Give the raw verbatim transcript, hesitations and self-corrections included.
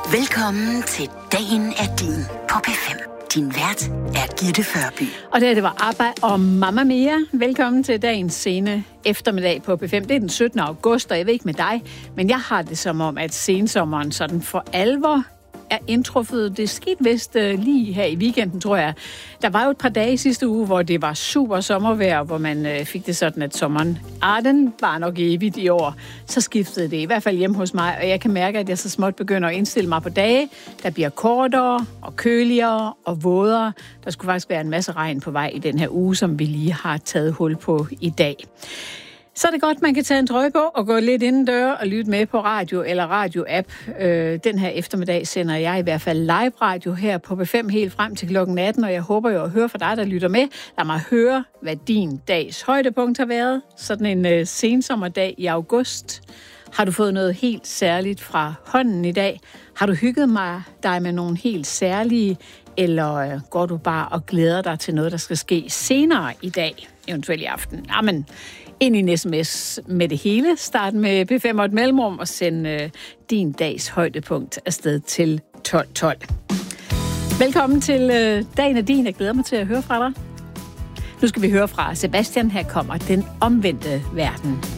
Velkommen til Dagen er din på P fem. Din vært er Gitte Førby. Og det, det var ABBA og Mamma Mia. Velkommen til dagens sene eftermiddag på P fem. Det er den syttende august, og jeg ved ikke med dig, men jeg har det som om, at sensommeren sådan for alvor er indtruffet. Det skete vist uh, lige her i weekenden, tror jeg. Der var jo et par dage i sidste uge, hvor det var super sommervejr, hvor man uh, fik det sådan, at sommeren, ah, den var nok evigt i år. Så skiftede det i hvert fald hjemme hos mig, og jeg kan mærke, at jeg så småt begynder at indstille mig på dage, der bliver kortere og køligere og vådere. Der skulle faktisk være en masse regn på vej i den her uge, som vi lige har taget hul på i dag. Så er det godt, man kan tage en trøje på og gå lidt indendør og lytte med på radio eller radio-app. Øh, den her eftermiddag sender jeg i hvert fald live radio her på P fem helt frem til klokken atten, og jeg håber jo at høre fra dig, der lytter med. Lad mig høre, hvad din dags højdepunkt har været. Sådan en øh, sensommerdag i august. Har du fået noget helt særligt fra hånden i dag? Har du hygget mig dig med nogle helt særlige, eller øh, går du bare og glæder dig til noget, der skal ske senere i dag, eventuelt i aften? Jamen, ind i en sms med det hele. Start med P fem og et mellemrum og send øh, din dags højdepunkt afsted til tolv tolv. Velkommen til øh, Dagen er din. Jeg glæder mig til at høre fra dig. Nu skal vi høre fra Sebastian. Her kommer Den omvendte verden.